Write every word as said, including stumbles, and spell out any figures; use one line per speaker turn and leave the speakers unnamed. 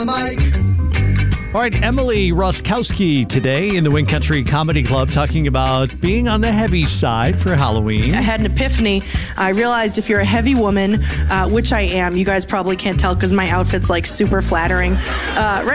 Mike.
All right, Emily Roskowski today in the Wing Country Comedy Club talking about being on the heavy side for Halloween.
I had an epiphany. I realized if you're a heavy woman, uh, which I am, you guys probably can't tell because my outfit's like super flattering. Uh, right